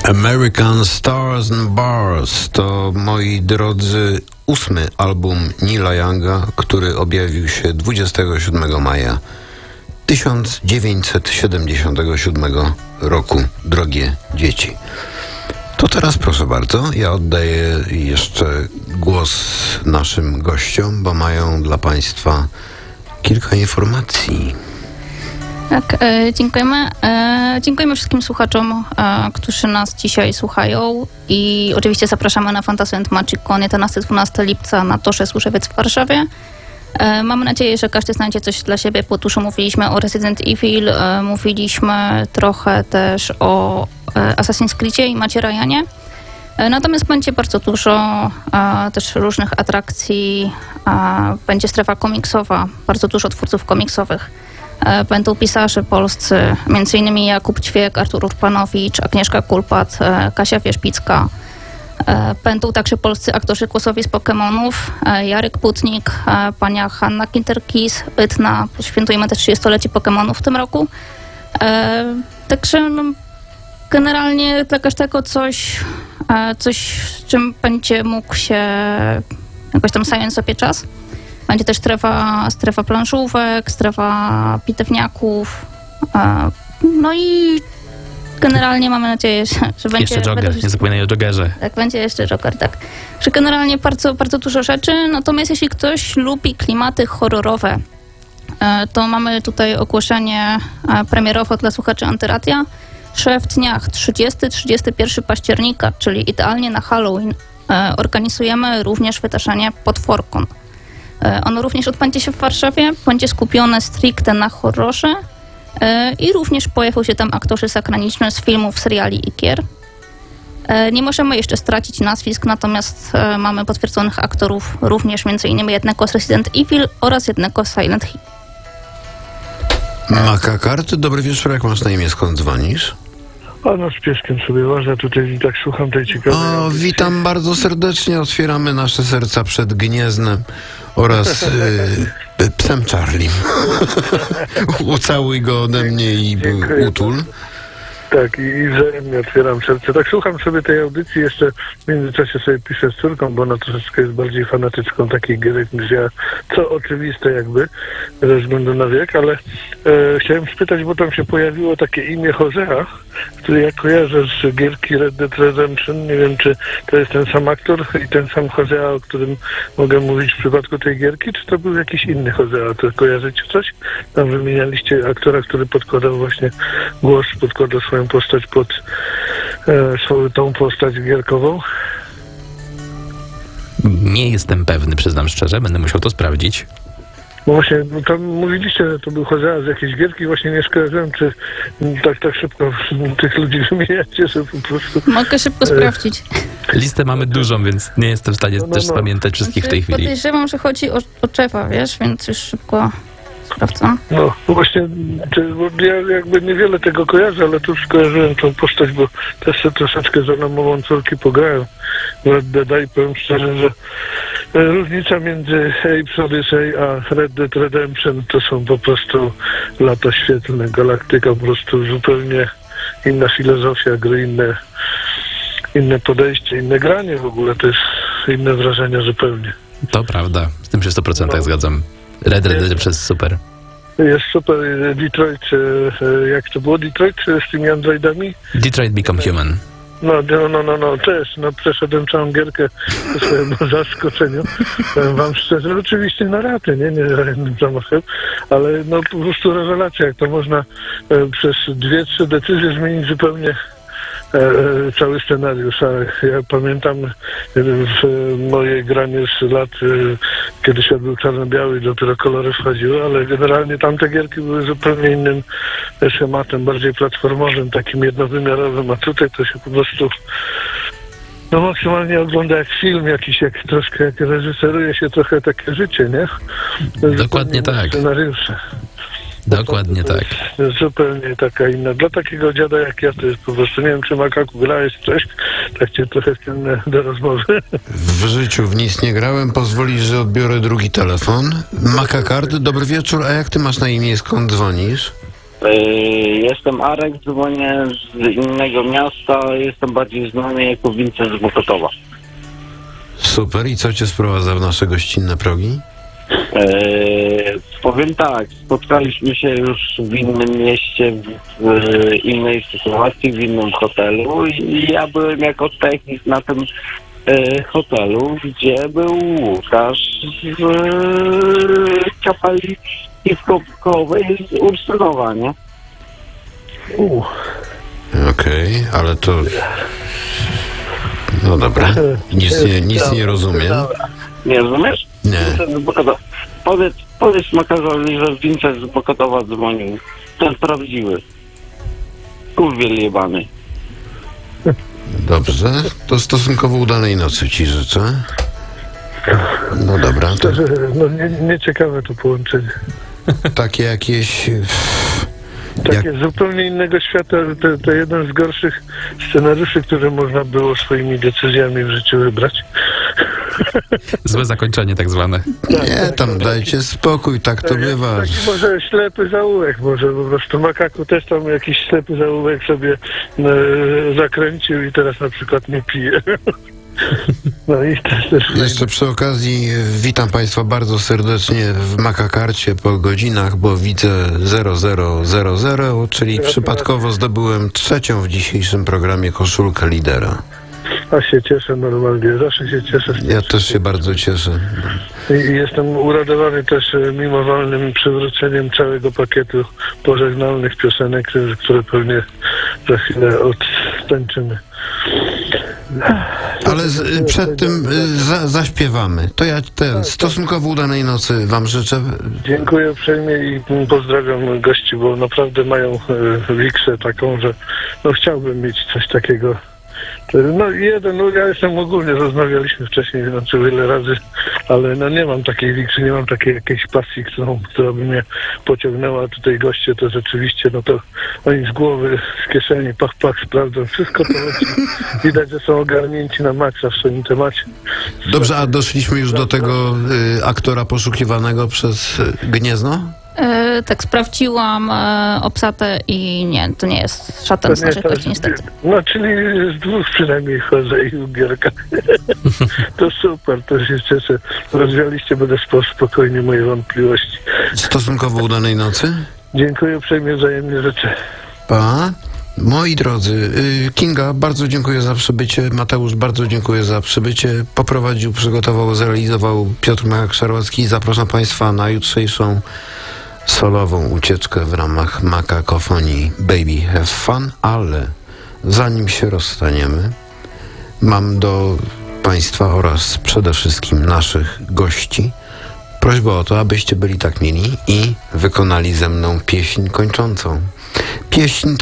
American Stars and Bars to, moi drodzy, 8. album Neila Younga, który objawił się 27 maja 1977 roku, drogie dzieci. To teraz proszę bardzo, ja oddaję jeszcze głos naszym gościom, bo mają dla Państwa kilka informacji. Tak, dziękujemy. Dziękujemy wszystkim słuchaczom, którzy nas dzisiaj słuchają i oczywiście zapraszamy na Fantasyland Magic Con 11-12 lipca na Torze Służewiec w Warszawie. Mamy nadzieję, że każdy znajdzie coś dla siebie, bo tu mówiliśmy o Resident Evil, mówiliśmy trochę też o Assassin's Creedzie i Macie Ryanie. Natomiast będzie bardzo dużo też różnych atrakcji, będzie strefa komiksowa, bardzo dużo twórców komiksowych. Będą pisarze polscy, m.in. Jakub Ćwiek, Artur Urbanowicz, Agnieszka Kulpat, Kasia Wierzbicka. Będą także polscy aktorzy głosowi z Pokemonów, Jarek Putnik, pania Hanna Kinterkis, Bytna. Świętujemy też 30-lecie Pokemonów w tym roku. Także generalnie dla każdego coś, z czym będzie mógł się jakoś tam zająć sobie czas. Będzie też strefa planszówek, strefa pitewniaków. No i generalnie mamy nadzieję, że będzie... Jeszcze jogger, nie zapominaj o joggerze. Tak, będzie jeszcze jogger, tak. Że generalnie bardzo, bardzo dużo rzeczy. Natomiast jeśli ktoś lubi klimaty horrorowe, to mamy tutaj ogłoszenie premierowe dla słuchaczy Antyradia, że w dniach 30-31 października, czyli idealnie na Halloween, organizujemy również wydarzenie Potworkon. Ono również odbędzie się w Warszawie, będzie skupione stricte na horrorze i również pojawią się tam aktorzy zagraniczni z filmów, seriali i gier. Nie możemy jeszcze stracić nazwisk, natomiast mamy potwierdzonych aktorów również m.in. jednego z Resident Evil oraz jednego z Silent Hill. Makakart, dobry wieczór, jak masz na imię, skąd dzwonisz? No z pieskiem sobie łażę tutaj i tak słucham tej ciekawej audycji. Witam bardzo serdecznie, otwieramy nasze serca przed Gnieznem oraz psem Charlie. Ucałuj go ode mnie i utul. Tak, i wzajemnie otwieram serce. Tak słucham sobie tej audycji, jeszcze w międzyczasie sobie piszę z córką, bo ona troszeczkę jest bardziej fanatyczką takich gier niż ja, co oczywiste jakby, ze względu na wiek, ale chciałem spytać, bo tam się pojawiło takie imię Hosea, który ja kojarzę z gierki Red Dead Redemption. Nie wiem, czy to jest ten sam aktor i ten sam Hosea, o którym mogę mówić w przypadku tej gierki, czy to był jakiś inny Hosea? To kojarzycie coś? Tam wymienialiście aktora, który podkładał właśnie głos, podkładał swoją postać pod tą postać gierkową. Nie jestem pewny, przyznam szczerze, będę musiał to sprawdzić. No właśnie, tam mówiliście, że to był Hosea z jakiejś gierki, właśnie nie skojarzyłem, czy tak szybko tych ludzi wymieniacie, że po prostu... Mogę szybko sprawdzić. Listę mamy dużo, więc nie jestem w stanie też spamiętać wszystkich w tej chwili. Podejrzewam, że chodzi o Jeffa, wiesz, więc już szybko sprawdzam. No właśnie, bo ja jakby niewiele tego kojarzę, ale tu skojarzyłem tą postać, bo też się troszeczkę za namową córki pograłem w Red Dead i powiem szczerze, że różnica między Apes Odyssey a Red Dead Redemption to są po prostu lata świetlne, galaktyka, po prostu zupełnie inna filozofia gry, inne podejście, inne granie w ogóle, to jest inne wrażenia zupełnie. To prawda, z tym się w 100% zgadzam. Red Dead przez super. Jest super. Detroit, jak to było? Detroit z tymi androidami? Detroit Become Human. No, przeszedłem całą gierkę po swojemu zaskoczeniu. Powiem wam szczerze, oczywiście na raty, nie za jednym zamachem, ale no po prostu rewelacja, jak to można przez 2-3 decyzje zmienić zupełnie cały scenariusz. Ja pamiętam w mojej granie z lat, kiedy świat był czarno-biały i dopiero kolory wchodziły, ale generalnie tamte gierki były zupełnie innym schematem, bardziej platformowym, takim jednowymiarowym, a tutaj to się po prostu maksymalnie ogląda jak film jakiś, jak reżyseruje się trochę takie życie, nie? Dokładnie tak. Scenariusze. Dokładnie tak. Zupełnie taka inna. Dla takiego dziada jak ja to jest po prostu, nie wiem, czy Makaku grałeś coś, tak cię trochę ściągnę do rozmowy. W życiu w nic nie grałem, pozwolisz, że odbiorę drugi telefon. Makakard, dobry wieczór, a jak ty masz na imię, skąd dzwonisz? Jestem Arek, dzwonię z innego miasta, jestem bardziej znany jako Vincent z Mokotowa. Super. I co cię sprowadza w nasze gościnne progi? Powiem tak, spotkaliśmy się już w innym mieście, w innej sytuacji, w innym hotelu i ja byłem jako technik na tym hotelu, gdzie był Łukasz z kapeli hip-hopowej z Ursynowa, nie? Okej, ale to... No dobra. Nic nie rozumiem. Nie rozumiesz? Nie. Vincent z Mokotowa. Powiedz Makarowi, że Vincent z Mokotowa dzwonił. Ten prawdziwy. Kurwiel jebany. Dobrze. To stosunkowo udanej nocy ci życzę. No dobra. To Szczerze, no nieciekawe to połączenie. takie jakieś... Takie zupełnie innego świata, to jeden z gorszych scenariuszy, które można było swoimi decyzjami w życiu wybrać. Złe zakończenie tak zwane. Nie, tam dajcie spokój, tak to bywa. Taki może ślepy zaułek, może po prostu Makaku też tam jakiś ślepy zaułek sobie zakręcił i teraz na przykład nie pije. No i też Jeszcze przy okazji witam Państwa bardzo serdecznie w Makakarcie po godzinach, bo widzę 0000, czyli przypadkowo zdobyłem 3. w dzisiejszym programie koszulkę lidera. A się cieszę normalnie, zawsze się cieszę. Ja też się bardzo cieszę. I jestem uradowany też mimowolnym przywróceniem całego pakietu pożegnalnych piosenek, które pewnie za chwilę odtańczymy. Ale przed tym zaśpiewamy. To ja stosunkowo udanej nocy Wam życzę. Dziękuję uprzejmie i pozdrawiam gości, bo naprawdę mają wiksę taką, że no chciałbym mieć coś takiego. No ja jestem ogólnie, rozmawialiśmy wcześniej, znaczy wiele razy, ale no nie mam takiej wiksy, nie mam takiej jakiejś pasji, która by mnie pociągnęła. Tutaj goście to rzeczywiście, no to oni z głowy, z kieszeni, pach, sprawdzą, wszystko to leci. Widać, że są ogarnięci na maksa w swoim temacie. Dobrze, a doszliśmy już do tego aktora poszukiwanego przez Gniezno? Tak, sprawdziłam obsatę i nie, to nie jest żaden z naszych gości, niestety. No, czyli z 2 przynajmniej chodzę i Gierka. To super, to się cieszę. Rozwialiście, będę spokojnie moje wątpliwości. Stosunkowo udanej nocy. Dziękuję uprzejmie, wzajemnie życzę. Pa. Moi drodzy, Kinga, bardzo dziękuję za przybycie. Mateusz, bardzo dziękuję za przybycie. Poprowadził, przygotował, zrealizował Piotr Majak-Szarłacki. Zapraszam Państwa na jutrzejszą solową ucieczkę w ramach Makakofonii Baby Have Fun, ale zanim się rozstaniemy, mam do Państwa oraz przede wszystkim naszych gości prośbę o to, abyście byli tak mili i wykonali ze mną pieśń kończącą. Pieśń